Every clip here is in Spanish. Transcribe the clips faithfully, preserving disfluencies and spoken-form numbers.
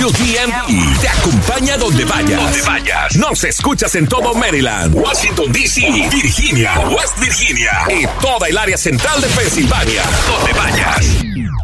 D M V te acompaña donde vayas. Donde vayas. Nos escuchas en todo Maryland, Washington, D C, Virginia, West Virginia y toda el área central de Pensilvania. Donde vayas.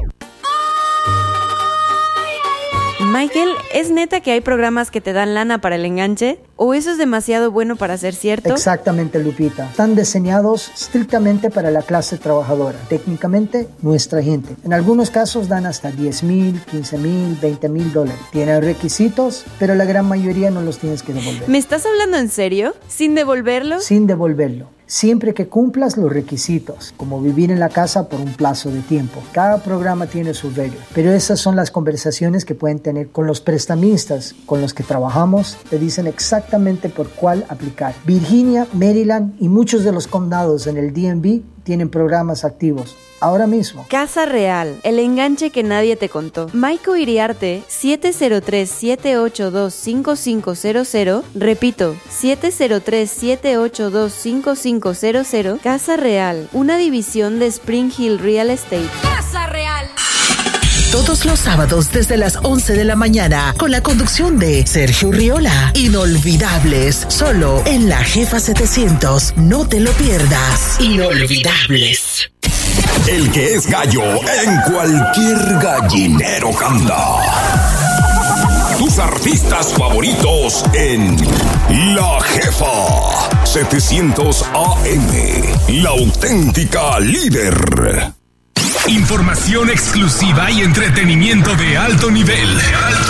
Michael, ¿es neta que hay programas que te dan lana para el enganche? ¿O eso es demasiado bueno para ser cierto? Exactamente, Lupita. Están diseñados estrictamente para la clase trabajadora. Técnicamente, nuestra gente. En algunos casos dan hasta diez mil, quince mil, veinte mil dólares. Tienen requisitos, pero la gran mayoría no los tienes que devolver. ¿Me estás hablando en serio? ¿Sin devolverlo? Sin devolverlo. Siempre que cumplas los requisitos, como vivir en la casa por un plazo de tiempo. Cada programa tiene sus reglas, pero esas son las conversaciones que pueden tener con los prestamistas con los que trabajamos. Te dicen exactamente por cuál aplicar. Virginia, Maryland y muchos de los condados en el D M V tienen programas activos. Ahora mismo. Casa Real, el enganche que nadie te contó. Maiko Iriarte, siete cero tres, siete ocho dos, cinco cinco cero cero. Repito, siete cero tres, siete ocho dos, cinco cinco cero cero. Casa Real, una división de Spring Hill Real Estate. Casa Real. Todos los sábados desde las once de la mañana con la conducción de Sergio Riola. Inolvidables, solo en La Jefa setecientos. No te lo pierdas. Inolvidables. El que es gallo en cualquier gallinero canta. Tus artistas favoritos en La Jefa setecientos A M. La auténtica líder. Información exclusiva y entretenimiento de alto nivel. De alto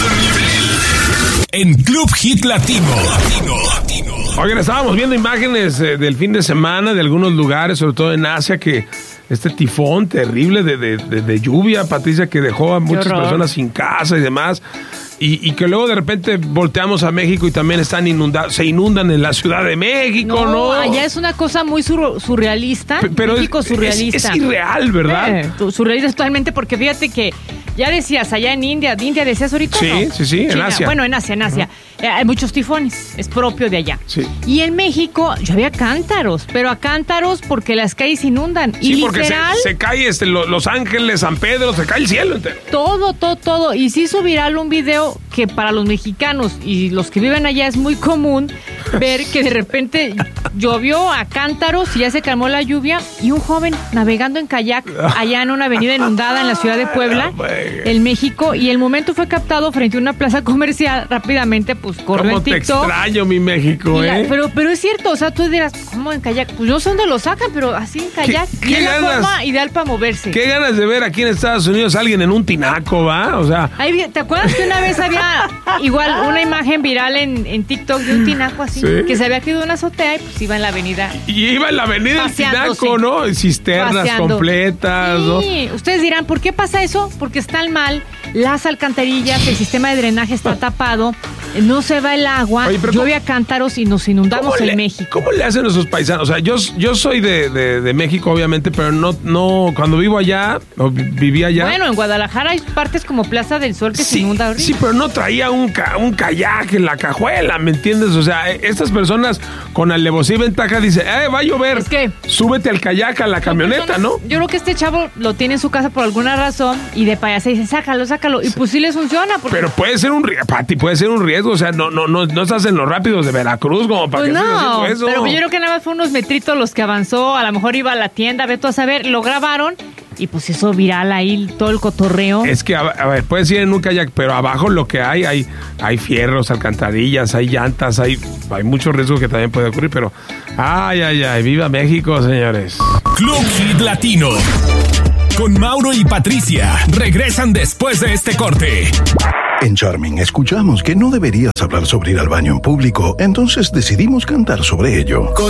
nivel. En Club Hit Latino. Latino. Latino. Oigan, estábamos viendo imágenes eh, del fin de semana de algunos lugares, sobre todo en Asia, que este tifón terrible de, de, de, de lluvia, Patricia, que dejó a muchas personas sin casa y demás. Y, y que luego de repente volteamos a México y también están inundados, se inundan en la Ciudad de México, ¿no? No, allá es una cosa muy sur, surrealista. P- pero México es, surrealista. Es, es irreal, ¿verdad? Eh, surrealista totalmente, porque fíjate que ya decías, allá en India, India decías ahorita, Sí, ¿no? sí, sí, en China. Asia. Bueno, en Asia, en Asia. Uh-huh. Eh, hay muchos tifones, es propio de allá. Sí. Y en México, yo había cántaros, pero a cántaros porque las calles se inundan. Sí, y porque literal, se, se cae este, lo, Los Ángeles, San Pedro, se cae el cielo entero. Todo, todo, todo. Y se hizo viral un video que para los mexicanos y los que viven allá es muy común ver que de repente llovió a cántaros y ya se calmó la lluvia y un joven navegando en kayak allá en una avenida inundada en la ciudad de Puebla, en México, y el momento fue captado frente a una plaza comercial. Rápidamente pues corrió en TikTok. Te extraño, mi México, la, ¿eh? pero, pero es cierto, o sea, tú dirás, ¿cómo en kayak? Pues no sé dónde lo sacan, pero así en kayak. ¿Qué, y qué es ganas, la forma ideal para moverse. Qué ganas de ver aquí en Estados Unidos a alguien en un tinaco, ¿va? O sea... Ahí, ¿te acuerdas que una vez había igual una imagen viral en, en TikTok de un tinaco así? ¿Sí? Que se había caído en una azotea y pues iba en la avenida. Y iba en la avenida el tinaco, ¿no? Cisternas paseando. completas, Sí, ¿no? ustedes dirán, ¿por qué pasa eso? Porque están mal las alcantarillas, el sistema de drenaje está tapado, no se va el agua, Oye, llueve a cántaros y nos inundamos en le, México. ¿Cómo le hacen nuestros paisanos? O sea, yo, yo soy de, de, de México, obviamente, pero no, no, cuando vivo allá, o vivía allá. Bueno, en Guadalajara hay partes como Plaza del Sol que sí, se inunda horrible. Sí, pero no traía un, ca, un kayak en la cajuela, ¿me entiendes? O sea, estas personas con alevosía y ventaja dicen, eh, va a llover, es que, súbete al kayak a la camioneta, ¿no? Yo creo que este chavo lo tiene en su casa por alguna razón y de payasa dice, sácalo, sácalo, y pues sí les funciona. Porque... Pero puede ser un riesgo, Pati, puede ser un riesgo, o sea, no, no, no, no estás en los rápidos de Veracruz como para pues que no, sigas haciendo eso. Pero yo creo que nada más fue unos metritos los que avanzó, a lo mejor iba a la tienda, ve tú a saber, lo grabaron y pues eso viral ahí, todo el cotorreo. Es que, a, a ver, puedes ir en un kayak, pero abajo lo que hay, hay, hay fierros, alcantarillas, hay llantas, hay, hay mucho riesgo que también puede ocurrir, pero ay, ay, ay, viva México, señores. Club Hit Latino. Con Mauro y Patricia. Regresan después de este corte. En Charming escuchamos que no deberías hablar sobre ir al baño en público, entonces decidimos cantar sobre ello.